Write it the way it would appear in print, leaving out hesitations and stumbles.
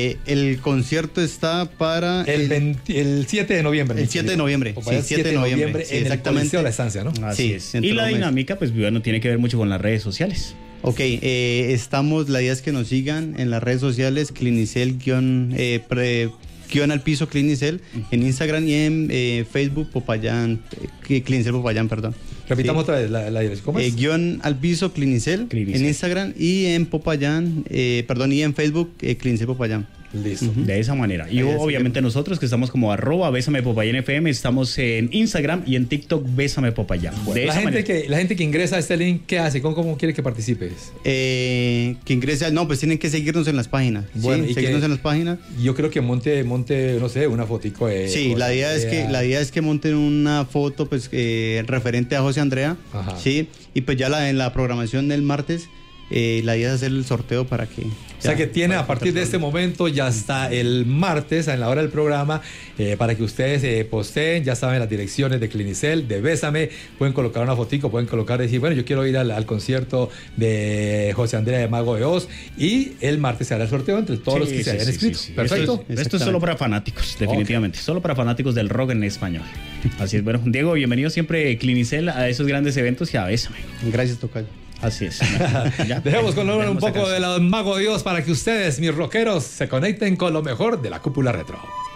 El concierto está para el 7 de noviembre. El 7 de noviembre. Sí, 7 de noviembre sí, en exactamente. el Coliseo de la Estancia, ¿no? Así es. Y la dinámica, pues bueno, tiene que ver mucho con las redes sociales. Ok, la idea es que nos sigan en las redes sociales, Clinicel-al-piso Clinicel, en Instagram y en Facebook, Popayán, Clinicel Popayán, perdón. Repitamos otra vez la dirección. ¿Cómo es? _al-piso Clinicel en Instagram y en Popayán, y en Facebook, Clinicel Popayán. Listo. De esa manera. Y obviamente nosotros que estamos como @BésamePopayán_FM, estamos en Instagram y en TikTok @BésamePopayán. Bueno, la gente que ingresa a este link, ¿qué hace? ¿Cómo quiere que participes? Que ingrese, pues tienen que seguirnos en las páginas. Bueno, ¿sí? Seguirnos en las páginas. Yo creo que monte, no sé, una fotico de... Sí, la idea es que monten una foto pues referente a José Andrea. Ajá. Sí, y pues ya en la programación del martes la idea es hacer el sorteo para que... O sea que tiene a partir de este momento ya hasta el martes en la hora del programa para que ustedes posteen, ya saben las direcciones de Clinicel, de Bésame, pueden colocar una fotico, pueden decir, bueno, yo quiero ir al concierto de José Andrea de Mago de Oz, y el martes se hará el sorteo entre todos los que se hayan inscrito. Perfecto. Esto es solo para fanáticos, definitivamente, solo para fanáticos del rock en español. Así es, bueno, Diego, bienvenido siempre Clinicel a esos grandes eventos y a Bésame. Gracias, tocayo. Así es. Dejemos con un poco de la Mago de Dios para que ustedes, mis rockeros, se conecten con lo mejor de la Cúpula Retro.